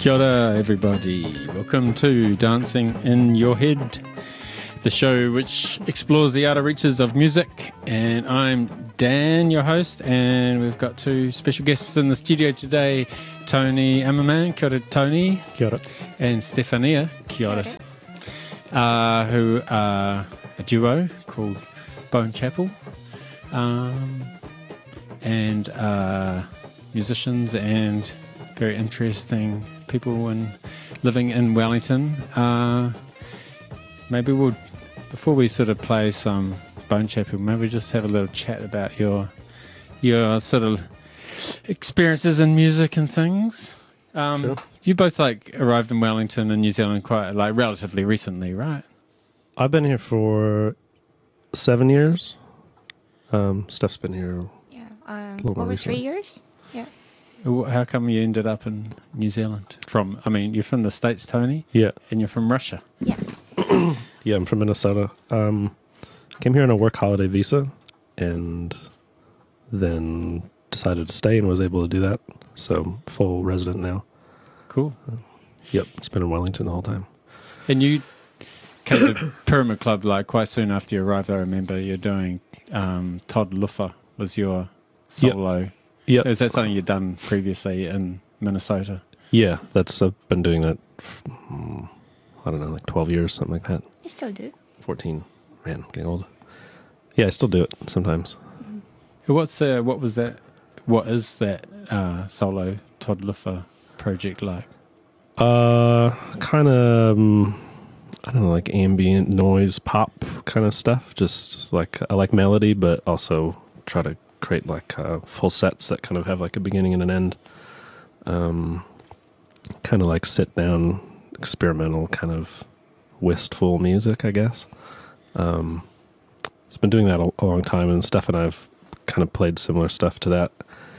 Kia ora, everybody. Welcome to Dancing in Your Head, the show which explores the outer reaches of music. And I'm Dan, your host, and we've got two special guests in the studio today, Tony Amaman, kia ora Tony, Kia ora. and Stefania, kia ora, who are a duo called Bone Chapel, and musicians and very interesting people living in Wellington. Maybe we'll, before we sort of play some Bone Chapel, maybe just have a little chat about your sort of experiences in music and things. Sure. You both arrived in Wellington in New Zealand quite relatively recently, right? I've been here for 7 years. Steph's been here. Yeah, little more over 3 recently. years. Yeah. How come you ended up in New Zealand? You're from the States, Tony, Yeah. and you're from Russia. Yeah. Yeah, I'm from Minnesota. Came here on a work holiday visa and then decided to stay and was able to do that. So full resident now. Cool. Yep, it's been in Wellington the whole time. And you came to Pyramid Club quite soon after you arrived. I remember you're doing Todd Luffer was your solo. Yep. Is that something you'd done previously in Minnesota? Yeah, I've been doing that, I don't know, like 12 years, something like that. You still do. 14. Man, I'm getting old. Yeah, I still do it sometimes. What is that solo Todd Luffer project like? Kind of, I don't know, like ambient noise pop kind of stuff. Just like, I like melody, but also try to create full sets that kind of have like a beginning and an end. Kind of like sit down, experimental, kind of wistful music, I guess. It's been doing that a long time, and Steph and I've kind of played similar stuff to that.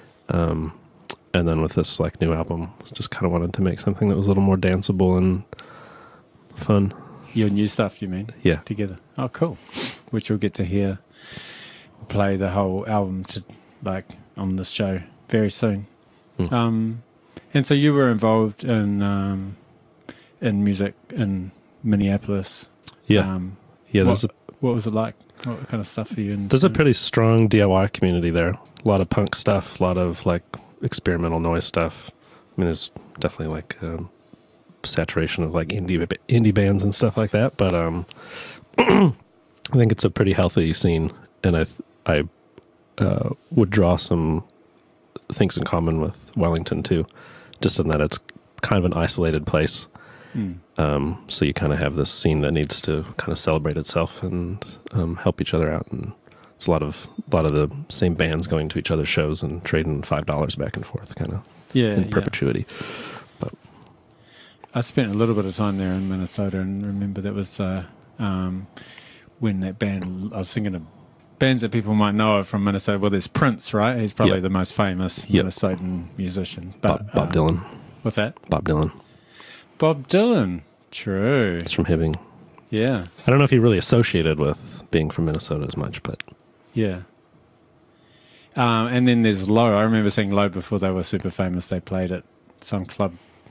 And then with this new album, just kind of wanted to make something that was a little more danceable and fun. Your new stuff, you mean? Yeah. Together. Oh, cool. Which we'll get to hear. Play the whole album on this show very soon. And so you were involved in music in Minneapolis. Yeah. Yeah. What was it like? What kind of stuff are you in? There's a pretty strong DIY community there. A lot of punk stuff, a lot of experimental noise stuff. I mean, there's definitely saturation of indie bands and stuff like that. But I think it's a pretty healthy scene, and I would draw some things in common with Wellington too, just in that it's kind of an isolated place. So you kind of have this scene that needs to kind of celebrate itself and help each other out, and it's a lot of the same bands going to each other's shows and trading $5 back and forth, kind of in perpetuity. But I spent a little bit of time there in Minnesota, and remember that was when that band. I was thinking of bands that people might know from Minnesota. Well, there's Prince, right? He's probably the most famous Minnesotan musician. But Bob Dylan. What's that? Bob Dylan. Bob Dylan. True. It's from Hibbing. Yeah. I don't know if he really associated with being from Minnesota as much, but yeah. And then there's Low. I remember seeing Low before they were super famous. They played at some club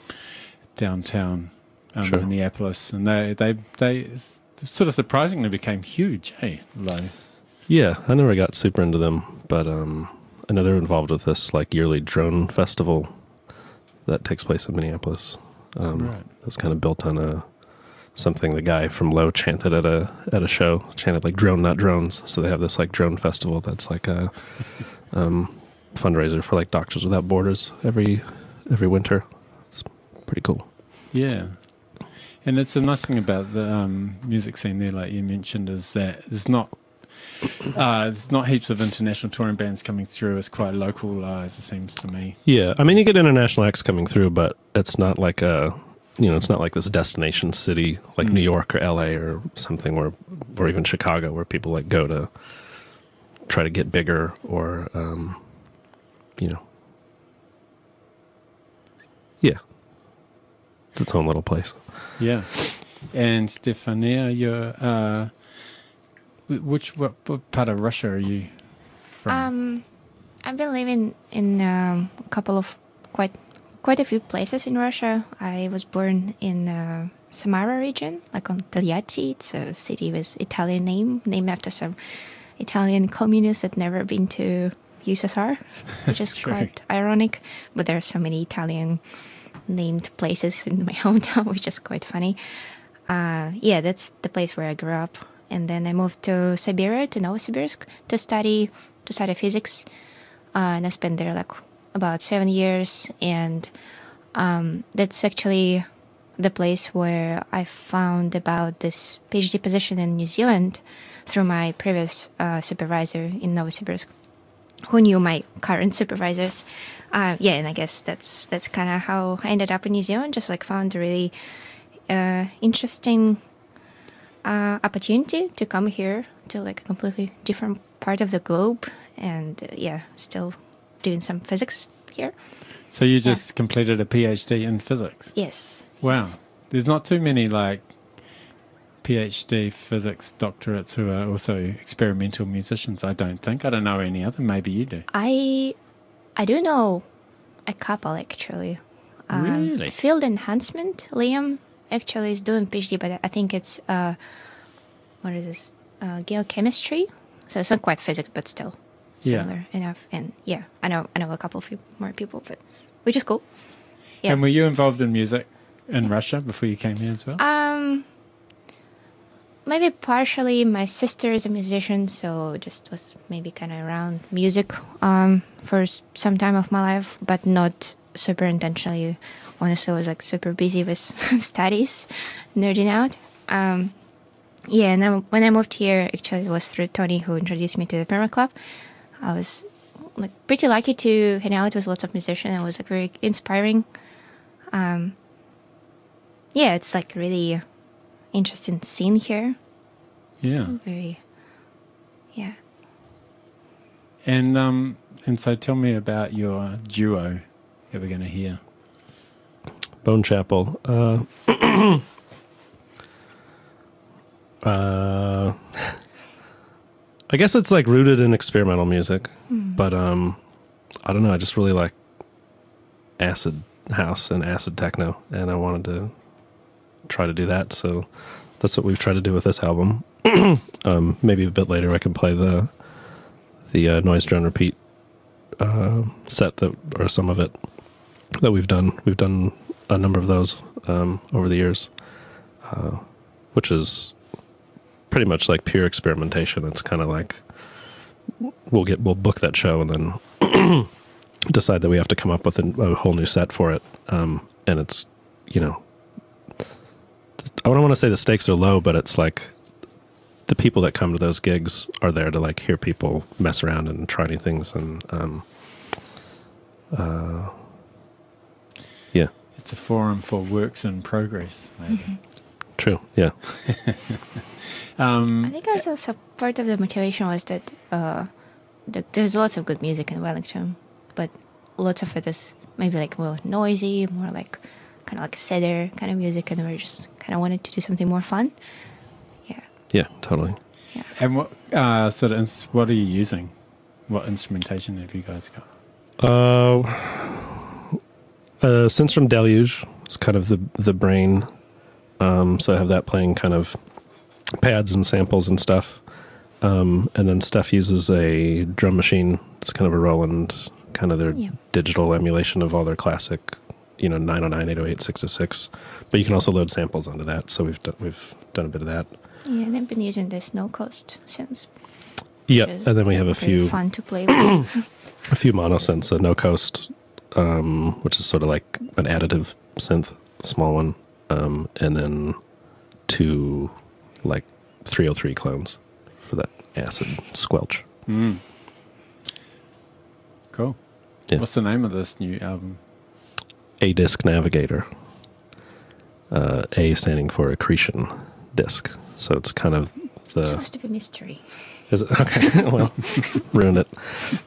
downtown Sure. Minneapolis, and they sort of surprisingly became huge. Hey, Low. yeah, I never got super into them, but I know they're involved with this yearly drone festival that takes place in Minneapolis. Right. That's kind of built on something the guy from Low chanted at a show, chanted drone not drones. So they have this drone festival that's a fundraiser for Doctors Without Borders every winter. It's pretty cool. Yeah. And it's a nice thing about the music scene there, like you mentioned, is that there's not heaps of international touring bands coming through. It's quite localized, it seems to me. Yeah, I mean, you get international acts coming through, but it's not it's not like this destination city like New York or LA or something or even Chicago where people go to try to get bigger or, yeah, it's its own little place. Yeah. And Stefania, you're, what part of Russia are you from? I've been living in a couple of quite quite a few places in Russia. I was born in Samara region, like on Togliatti. It's a city with Italian name, named after some Italian communists that never been to USSR, which is quite ironic. But there are so many Italian named places in my hometown, which is quite funny. Yeah, that's the place where I grew up. And then I moved to Siberia, to Novosibirsk, to study physics. And I spent there like about 7 years. And that's actually the place where I found about this PhD position in New Zealand through my previous supervisor in Novosibirsk, who knew my current supervisors. Yeah, and I guess that's kind of how I ended up in New Zealand. Just like found a really interesting opportunity to come here to like a completely different part of the globe, and yeah, still doing some physics here. So you just completed a PhD in physics? Yes. Wow. Yes. There's not too many like PhD physics doctorates who are also experimental musicians, I don't think. I don't know any other. Maybe you do. I do know a couple actually. Really? Field enhancement. Liam actually is doing PhD, but I think it's what is this? Geochemistry. So it's not quite physics, but still similar enough. And yeah, I know a couple of more people, but which is cool. Yeah. And were you involved in music in Russia before you came here as well? Maybe partially. My sister is a musician, so just was maybe kind of around music for some time of my life, but not super intentionally. Honestly, I was like super busy with studies, nerding out. Yeah, and then when I moved here, actually it was through Tony who introduced me to the Perma Club. I was like pretty lucky to hang out with lots of musicians. It was like very inspiring. Yeah, it's like really interesting scene here. Yeah. Very, yeah. And so tell me about your duo that we're going to hear. Bone Chapel. I guess it's like rooted in experimental music, but I don't know. I just really like acid house and acid techno, and I wanted to try to do that. So that's what we've tried to do with this album. Maybe a bit later I can play the Noise Drone Repeat set that, or some of it that we've done. We've done a number of those over the years, which is pretty much like pure experimentation. It's kind of like we'll book that show and then decide that we have to come up with a whole new set for it. And it's, you know, I don't want to say the stakes are low, but it's like the people that come to those gigs are there to like hear people mess around and try new things. And yeah, It's a forum for works in progress, maybe. true. Yeah. I think also part of the motivation was that there's lots of good music in Wellington, but lots of it is maybe like more noisy, more like kind of like sadder kind of music, and we just kind of wanted to do something more fun. Yeah. Yeah, totally. Yeah. And what what are you using? What instrumentation have you guys got? Since from Deluge, it's kind of the brain. So I have that playing kind of pads and samples and stuff. And then Steph uses a drum machine. It's kind of a Roland, kind of their digital emulation of all their classic, 909, 808, 606. But you can also load samples onto that. So we've done a bit of that. Yeah, and I've been using the Snow Coast since. Yeah, and then we have a few fun to play with. a few mono synths, a No Coast, which is sort of like an additive synth, small one, and then 2 like 303 clones for that acid squelch. Cool. Yeah. What's the name of this new album? A Disc Navigator. A standing for accretion disc. So it's kind of It's supposed to be mystery. Is it? Okay. Well, ruined it.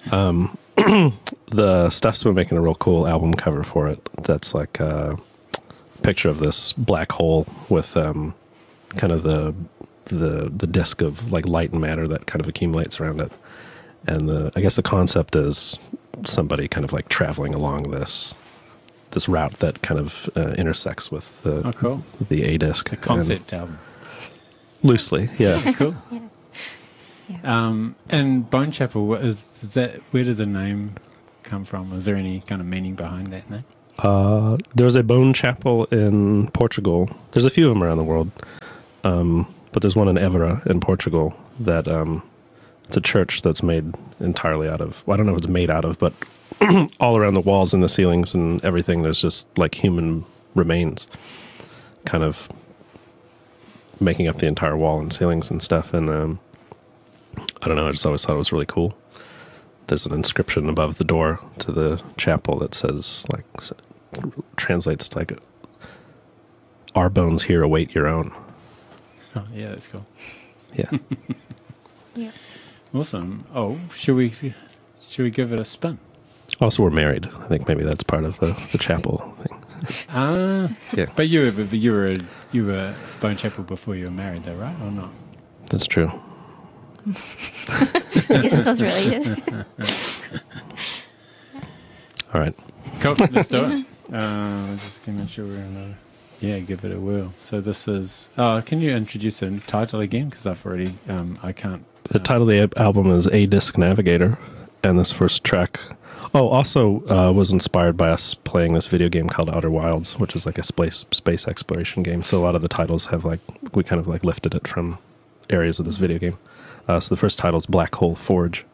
The Steph's been making a real cool album cover for it. That's like a picture of this black hole with kind of the disk of like light and matter that kind of accumulates around it. And I guess the concept is somebody kind of like traveling along this this route that kind of intersects with Oh, cool. the A disc. The concept album. Loosely, yeah. Cool. Yeah. And Bone Chapel, is that? Where did the name come from? Is there any kind of meaning behind that name? There's a Bone Chapel in Portugal. There's a few of them around the world, but there's one in Évora in Portugal that it's a church that's made entirely out of. Well, I don't know what it's made out of, but all around the walls and the ceilings and everything, there's just like human remains, kind of making up the entire wall and ceilings and stuff. And I don't know. I just always thought it was really cool. There's an inscription above the door to the chapel that says, like, translates like, "Our bones here await your own." Oh, yeah, that's cool. Yeah. Yeah. Awesome. Oh, should we give it a spin? Also, we're married. I think maybe that's part of the chapel thing. Yeah, But you were Bone Chapel before you were married, though, right? Or not? that's true. I guess it's not related. All right. Cool. Let's do it. Just gonna make sure we're in give it a whirl. So this is. Can you introduce the title again? Because I've already. I can't. The title of the album is A Disc Navigator, and this first track. Oh, also was inspired by us playing this video game called Outer Wilds, which is like a space exploration game. So a lot of the titles have we kind of like lifted it from areas of this video game. So the first title is Black Hole Forge.